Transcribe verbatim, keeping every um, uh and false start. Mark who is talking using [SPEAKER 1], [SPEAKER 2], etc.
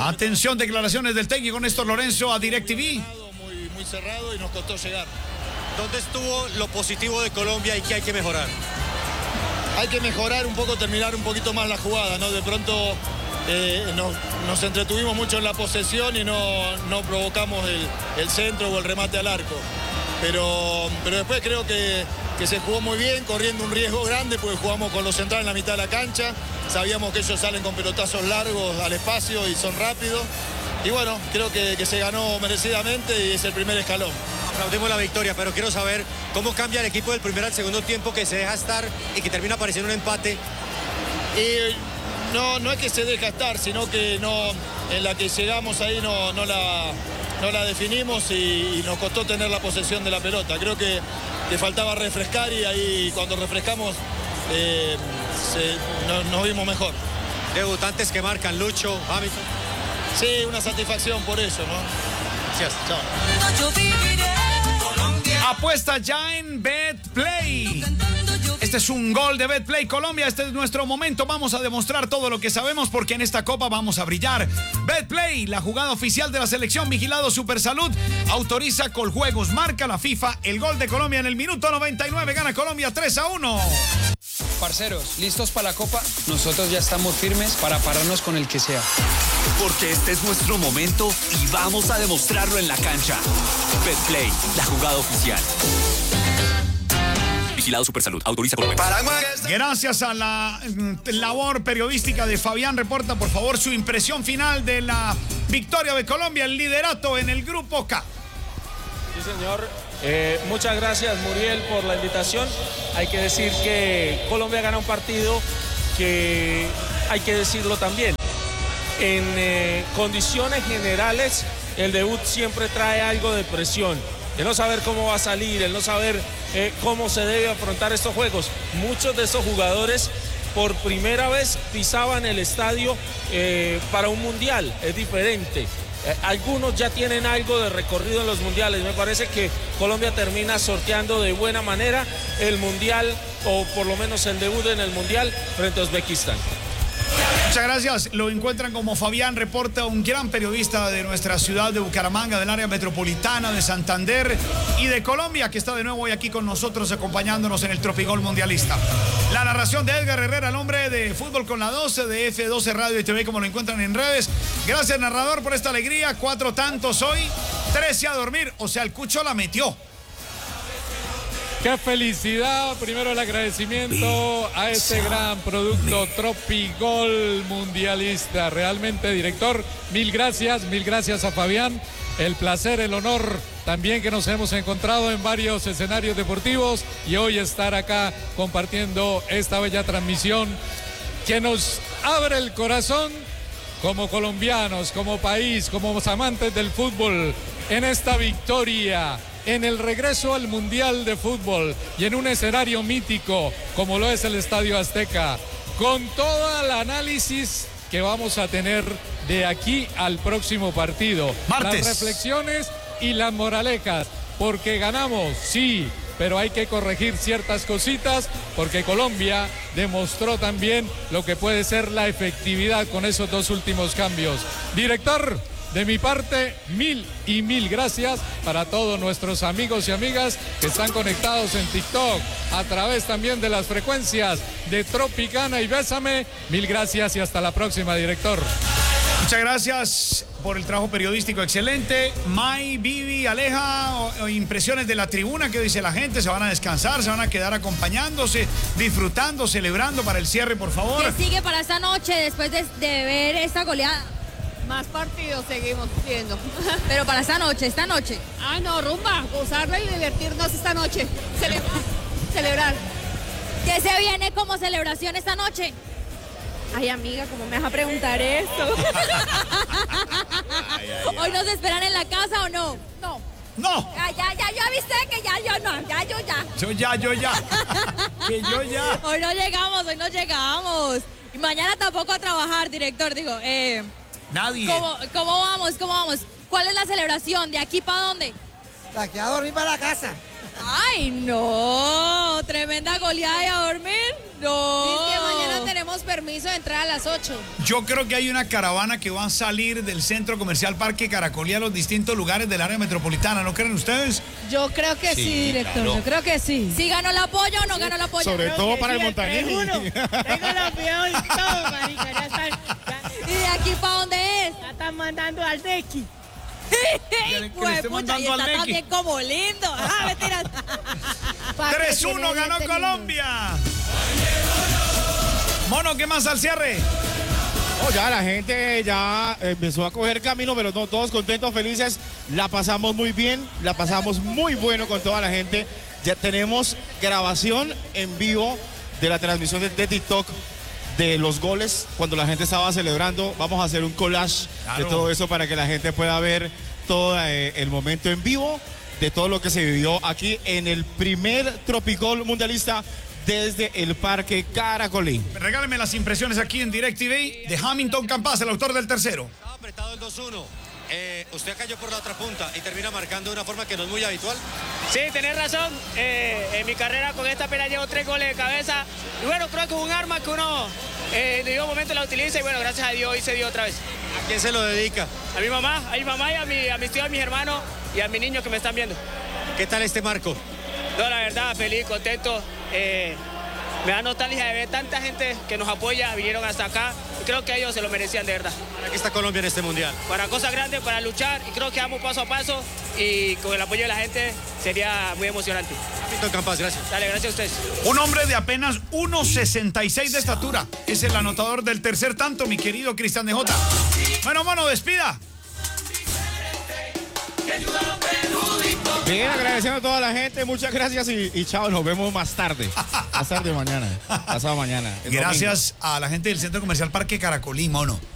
[SPEAKER 1] Atención, declaraciones del técnico Néstor Lorenzo a DirecTV.
[SPEAKER 2] Muy, muy cerrado y nos costó llegar.
[SPEAKER 3] ¿Dónde estuvo lo positivo de Colombia y qué hay que mejorar?
[SPEAKER 2] Hay que mejorar un poco, terminar un poquito más la jugada, ¿no? De pronto eh, nos, nos entretuvimos mucho en la posesión y no, no provocamos el, el centro o el remate al arco. Pero, pero después creo que, que se jugó muy bien, corriendo un riesgo grande, porque jugamos con los centrales en la mitad de la cancha. Sabíamos que ellos salen con pelotazos largos al espacio y son rápidos. Y bueno, creo que, que se ganó merecidamente y es el primer escalón.
[SPEAKER 3] Aplaudimos la victoria, pero quiero saber cómo cambia el equipo del primer al segundo tiempo, que se deja estar y que termina apareciendo un empate.
[SPEAKER 2] Y no, no es que se deja estar, sino que no, en la que llegamos ahí no, no, la, no la definimos y, y nos costó tener la posesión de la pelota. Creo que, que faltaba refrescar y ahí cuando refrescamos eh, se, no, nos vimos mejor.
[SPEAKER 3] Debutantes que marcan, Lucho, Hamilton.
[SPEAKER 2] Sí, una satisfacción por eso, ¿no?
[SPEAKER 3] Gracias. Chao.
[SPEAKER 1] Apuesta ya en BetPlay. Este es un gol de BetPlay Colombia. Este es nuestro momento. Vamos a demostrar todo lo que sabemos porque en esta copa vamos a brillar. BetPlay, la jugada oficial de la selección, vigilado Supersalud, autoriza Coljuegos. Marca la FIFA el gol de Colombia en el minuto noventa y nueve. Gana Colombia tres a uno.
[SPEAKER 4] Parceros, ¿listos para la copa? Nosotros ya estamos firmes para pararnos con el que sea.
[SPEAKER 5] Porque este es nuestro momento y vamos a demostrarlo en la cancha. BetPlay, la jugada oficial. Vigilado Supersalud, autoriza Colombia.
[SPEAKER 1] Gracias a la labor periodística de Fabián, reporta por favor su impresión final de la victoria de Colombia, el liderato en el grupo K.
[SPEAKER 6] Sí, señor. Eh, muchas gracias, Muriel, por la invitación. Hay que decir que Colombia gana un partido que hay que decirlo también. En eh, condiciones generales, el debut siempre trae algo de presión. El no saber cómo va a salir, el no saber eh, cómo se debe afrontar estos juegos. Muchos de esos jugadores por primera vez pisaban el estadio eh, para un mundial. Es diferente. Eh, algunos ya tienen algo de recorrido en los mundiales. Me parece que Colombia termina sorteando de buena manera el mundial, o por lo menos el debut en el mundial frente a Uzbekistán.
[SPEAKER 1] Muchas gracias. Lo encuentran como Fabián, reporta, un gran periodista de nuestra ciudad de Bucaramanga, del área metropolitana, de Santander y de Colombia, que está de nuevo hoy aquí con nosotros acompañándonos en el Tropigol Mundialista. La narración de Edgar Herrera, el hombre de Fútbol con la doce, de F doce Radio y T V, como lo encuentran en redes. Gracias, narrador, por esta alegría. Cuatro tantos hoy, trece a dormir. O sea, el Cucho la metió.
[SPEAKER 7] ¡Qué felicidad! Primero el agradecimiento a este gran producto Tropigol Mundialista. Realmente, director, mil gracias, mil gracias a Fabián. El placer, el honor también que nos hemos encontrado en varios escenarios deportivos y hoy estar acá compartiendo esta bella transmisión que nos abre el corazón como colombianos, como país, como amantes del fútbol, en esta victoria, en el regreso al Mundial de Fútbol y en un escenario mítico como lo es el Estadio Azteca, con todo el análisis que vamos a tener de aquí al próximo partido.
[SPEAKER 1] Martes.
[SPEAKER 7] Las reflexiones y las moralejas, porque ganamos, sí, pero hay que corregir ciertas cositas porque Colombia demostró también lo que puede ser la efectividad con esos dos últimos cambios. Director, de mi parte, mil y mil gracias para todos nuestros amigos y amigas que están conectados en TikTok, a través también de las frecuencias de Tropicana y Bésame. Mil gracias y hasta la próxima, director.
[SPEAKER 1] Muchas gracias por el trabajo periodístico excelente. May, Vivi, Aleja, o, o impresiones de la tribuna, ¿qué dice la gente? ¿Se van a descansar? ¿Se van a quedar acompañándose, disfrutando, celebrando para el cierre, por favor?
[SPEAKER 8] ¿Qué sigue para esta noche después de, de ver esta goleada?
[SPEAKER 9] Más partidos seguimos viendo.
[SPEAKER 8] Pero para esta noche, esta noche.
[SPEAKER 9] Ah, no, rumba, gozarla y divertirnos esta noche. Celebrar. celebrar.
[SPEAKER 8] ¿Qué se viene como celebración esta noche?
[SPEAKER 9] Ay, amiga, ¿cómo me vas a preguntar esto?
[SPEAKER 8] ay, ay, ay. ¿Hoy nos esperan en la casa o no?
[SPEAKER 9] No.
[SPEAKER 1] No.
[SPEAKER 8] Ya, ya, ya, yo avisé que ya, yo no, ya, yo ya.
[SPEAKER 1] Yo ya, yo ya. que yo ya.
[SPEAKER 8] Hoy no llegamos, hoy no llegamos. Y mañana tampoco a trabajar, director, digo, eh...
[SPEAKER 1] Nadie.
[SPEAKER 8] ¿Cómo, ¿Cómo vamos? ¿Cómo vamos? ¿Cuál es la celebración? ¿De aquí para dónde?
[SPEAKER 10] De aquí a dormir para la casa.
[SPEAKER 8] Ay, no, tremenda goleada y a dormir. No.
[SPEAKER 9] Es que mañana tenemos permiso de entrar a las ocho.
[SPEAKER 1] Yo creo que hay una caravana que va a salir del Centro Comercial Parque Caracolí a los distintos lugares del área metropolitana, ¿no creen ustedes?
[SPEAKER 9] Yo creo que sí,
[SPEAKER 10] Sí,
[SPEAKER 9] director,
[SPEAKER 10] claro.
[SPEAKER 9] yo creo que sí.
[SPEAKER 8] ¿Sí ganó el apoyo o no ganó el apoyo?
[SPEAKER 10] Sobre
[SPEAKER 8] Creo
[SPEAKER 10] todo
[SPEAKER 8] que
[SPEAKER 10] para el
[SPEAKER 8] sí,
[SPEAKER 10] Montanini.
[SPEAKER 8] tres uno.
[SPEAKER 11] Tengo los videos y todo, marica, ya están, ya,
[SPEAKER 8] ¿Y de aquí para dónde es?
[SPEAKER 11] ya están mandando al Neki.
[SPEAKER 1] Que le
[SPEAKER 8] Pues,
[SPEAKER 1] esté
[SPEAKER 8] pucha, y
[SPEAKER 1] mandando al
[SPEAKER 8] está
[SPEAKER 1] Neki.
[SPEAKER 8] también como lindo. Ah, mentiras.
[SPEAKER 1] tres uno ganó Colombia. Mono, ¿qué más al cierre?
[SPEAKER 10] Oh, ya la gente ya empezó a coger camino, pero no, todos contentos, felices. La pasamos muy bien, la pasamos muy bueno con toda la gente. Ya tenemos grabación en vivo de la transmisión de, de TikTok de los goles cuando la gente estaba celebrando. Vamos a hacer un collage
[SPEAKER 1] Claro.
[SPEAKER 10] de todo eso para que la gente pueda ver todo eh, el momento en vivo de todo lo que se vivió aquí en el primer Tropigol mundialista desde el Parque Caracolí.
[SPEAKER 1] Regáleme las impresiones aquí en DirecTV de Hamilton Campas, el autor del tercero.
[SPEAKER 3] Estaba apretado el dos uno. Eh, usted cayó por la otra punta y termina marcando de una forma que no es muy habitual.
[SPEAKER 11] Sí, tenés razón. Eh, en mi carrera con esta pena llevo tres goles de cabeza. Y bueno, creo que es un arma que uno eh, en debido momento la utiliza y bueno, gracias a Dios hoy se dio otra vez.
[SPEAKER 3] ¿A quién se lo dedica?
[SPEAKER 11] A mi mamá, a mi mamá y a, mi, a mis tíos, a mis hermanos y a mis niños que me están viendo.
[SPEAKER 3] ¿Qué tal este marco?
[SPEAKER 11] No, la verdad, feliz, contento. Eh, me da nostalgia de ver tanta gente que nos apoya, vinieron hasta acá y creo que ellos se lo merecían de verdad.
[SPEAKER 3] Aquí está Colombia en este mundial.
[SPEAKER 11] Para cosas grandes, para luchar y creo que vamos paso a paso y con el apoyo de la gente sería muy emocionante.
[SPEAKER 3] Hamilton Campas, gracias.
[SPEAKER 11] Dale, gracias a ustedes.
[SPEAKER 1] Un hombre de apenas uno sesenta y seis de estatura. Es el anotador del tercer tanto, mi querido Cristian de Jota. Bueno, mono, despida.
[SPEAKER 10] Bien, agradeciendo a toda la gente, muchas gracias y, y chao, nos vemos más tarde. Más tarde mañana, pasado mañana. el
[SPEAKER 1] Gracias a la gente del Centro Comercial Parque Caracolí, mono.